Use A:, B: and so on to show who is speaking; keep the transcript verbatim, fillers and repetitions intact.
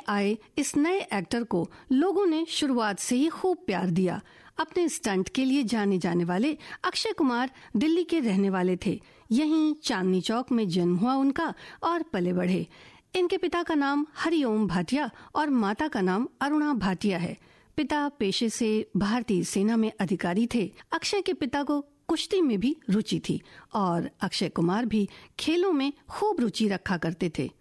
A: आए इस नए एक्टर को लोगों ने शुरुआत से ही खूब प्यार दिया। अपने स्टंट के लिए जाने जाने वाले अक्षय कुमार दिल्ली के रहने वाले थे। यहीं चांदनी चौक में जन्म हुआ उनका और पले बढ़े। इनके पिता का नाम हरिओम भाटिया और माता का नाम अरुणा भाटिया है। पिता पेशे से भारतीय सेना में अधिकारी थे। अक्षय के पिता को कुश्ती में भी रुचि थी और अक्षय कुमार भी खेलों में खूब रुचि रखा करते थे।